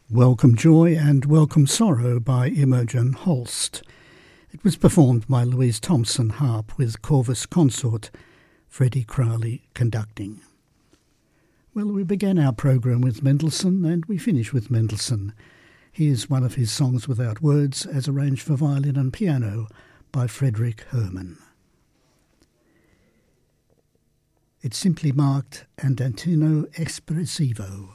Welcome Joy and Welcome Sorrow by Imogen Holst. It was performed by Louise Thompson harp with Corvus Consort, Freddie Crowley conducting. Well, we began our programme with Mendelssohn and we finish with Mendelssohn. Here's one of his songs without words as arranged for violin and piano by Frederick Herrmann. It's simply marked Andantino Espressivo.